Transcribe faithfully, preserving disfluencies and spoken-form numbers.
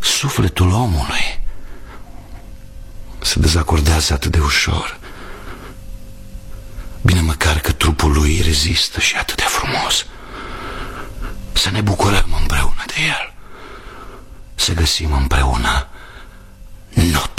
Sufletul omului se dezacordează atât de ușor. Bine măcar că trupul lui rezistă și atât de frumos. Să ne bucurăm împreună de el, să găsim împreună note